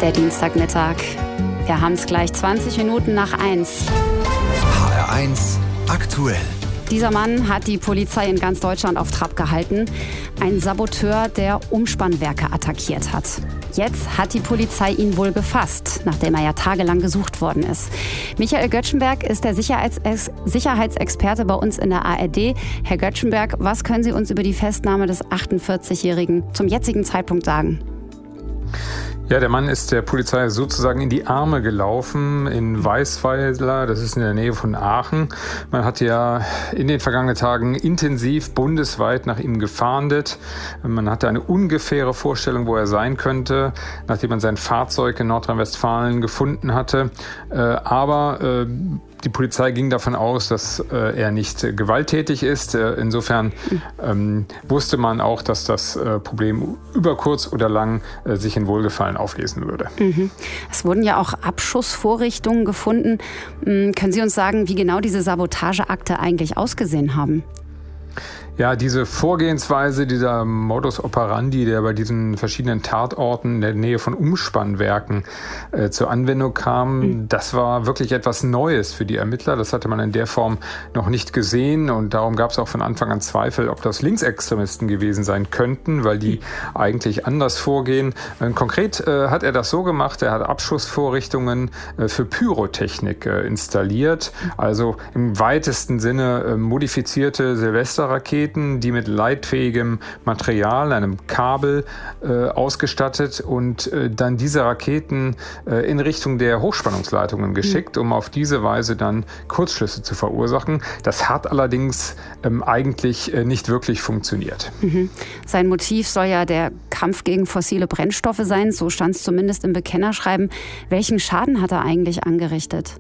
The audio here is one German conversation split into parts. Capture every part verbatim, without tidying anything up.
der Dienstagmittag. Wir haben es gleich zwanzig Minuten nach eins. H R eins aktuell. Dieser Mann hat die Polizei in ganz Deutschland auf Trab gehalten. Ein Saboteur, der Umspannwerke attackiert hat. Jetzt hat die Polizei ihn wohl gefasst, nachdem er ja tagelang gesucht worden ist. Michael Göttschenberg ist der Sicherheits- Sicherheitsexperte bei uns in der A R D. Herr Göttschenberg, was können Sie uns über die Festnahme des achtundvierzigjährigen zum jetzigen Zeitpunkt sagen? Ja, der Mann ist der Polizei sozusagen in die Arme gelaufen in Weißweiler, das ist in der Nähe von Aachen. Man hat ja in den vergangenen Tagen intensiv bundesweit nach ihm gefahndet. Man hatte eine ungefähre Vorstellung, wo er sein könnte, nachdem man sein Fahrzeug in Nordrhein-Westfalen gefunden hatte. Aber die Polizei ging davon aus, dass äh, er nicht äh, gewalttätig ist. Äh, insofern ähm, wusste man auch, dass das äh, Problem über kurz oder lang äh, sich in Wohlgefallen auflösen würde. Mhm. Es wurden ja auch Abschussvorrichtungen gefunden. Ähm, können Sie uns sagen, wie genau diese Sabotageakte eigentlich ausgesehen haben? Ja, diese Vorgehensweise, dieser Modus operandi, der bei diesen verschiedenen Tatorten in der Nähe von Umspannwerken äh, zur Anwendung kam, mhm. das war wirklich etwas Neues für die Ermittler. Das hatte man in der Form noch nicht gesehen und darum gab es auch von Anfang an Zweifel, ob das Linksextremisten gewesen sein könnten, weil die mhm. eigentlich anders vorgehen. Äh, konkret äh, hat er das so gemacht, er hat Abschussvorrichtungen äh, für Pyrotechnik äh, installiert, also im weitesten Sinne äh, modifizierte Silvesterraketen, die mit leitfähigem Material, einem Kabel äh, ausgestattet und äh, dann diese Raketen äh, in Richtung der Hochspannungsleitungen geschickt, um auf diese Weise dann Kurzschlüsse zu verursachen. Das hat allerdings ähm, eigentlich äh, nicht wirklich funktioniert. Mhm. Sein Motiv soll ja der Kampf gegen fossile Brennstoffe sein, so stand es zumindest im Bekennerschreiben. Welchen Schaden hat er eigentlich angerichtet?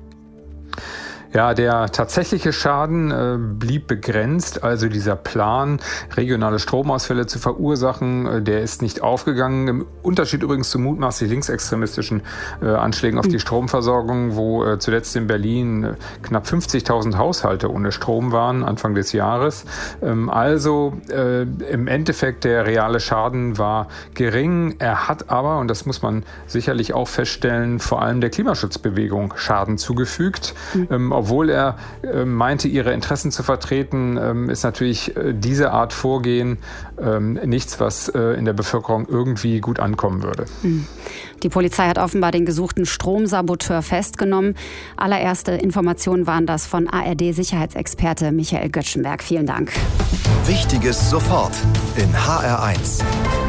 Ja, der tatsächliche Schaden äh, blieb begrenzt. Also dieser Plan, regionale Stromausfälle zu verursachen, äh, der ist nicht aufgegangen. Im Unterschied übrigens zu mutmaßlich linksextremistischen äh, Anschlägen auf die Stromversorgung, wo äh, zuletzt in Berlin äh, knapp fünfzigtausend Haushalte ohne Strom waren, Anfang des Jahres. Ähm, also äh, im Endeffekt der reale Schaden war gering. Er hat aber, und das muss man sicherlich auch feststellen, vor allem der Klimaschutzbewegung Schaden zugefügt. Mhm. Ähm, Obwohl er äh, meinte, ihre Interessen zu vertreten, ähm, ist natürlich äh, diese Art Vorgehen ähm, nichts, was äh, in der Bevölkerung irgendwie gut ankommen würde. Die Polizei hat offenbar den gesuchten Stromsaboteur festgenommen. Allererste Informationen waren das von A R D-Sicherheitsexperte Michael Göttschenberg. Vielen Dank. Wichtiges sofort in H R eins.